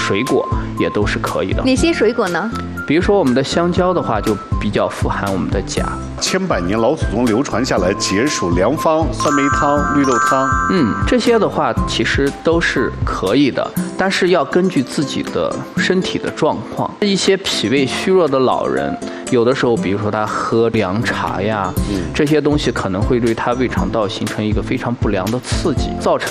水果也都是可以的。 哪些水果呢？ 比如说我们的香蕉的话，就比较富含我们的钾。 千百年老祖宗流传下来解暑良方，酸梅汤、绿豆汤， 这些的话其实都是可以的，但是要根据自己的身体的状况。一些脾胃虚弱的老人，有的时候，比如说他喝凉茶呀，这些东西可能会对他胃肠道形成一个非常不良的刺激，造成